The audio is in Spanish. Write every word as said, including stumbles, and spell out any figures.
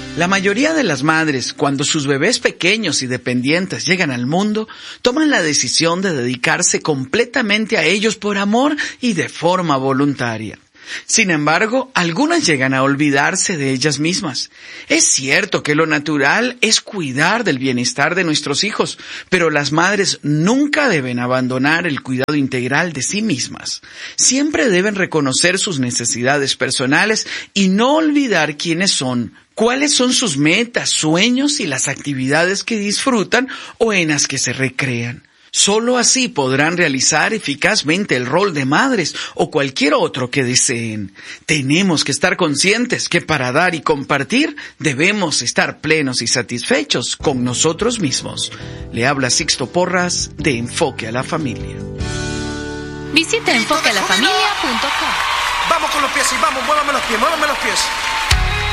La mayoría de las madres, cuando sus bebés pequeños y dependientes llegan al mundo, toman la decisión de dedicarse completamente a ellos por amor y de forma voluntaria. Sin embargo, algunas llegan a olvidarse de ellas mismas. Es cierto que lo natural es cuidar del bienestar de nuestros hijos, pero las madres nunca deben abandonar el cuidado integral de sí mismas. Siempre deben reconocer sus necesidades personales y no olvidar quiénes son, cuáles son sus metas, sueños y las actividades que disfrutan o en las que se recrean. Solo así podrán realizar eficazmente el rol de madres o cualquier otro que deseen. Tenemos que estar conscientes que para dar y compartir debemos estar plenos y satisfechos con nosotros mismos. Le habla Sixto Porras de Enfoque a la Familia. Visita enfoque a la familia punto com. Vamos con los pies y vamos, muévame los pies, muévame los pies.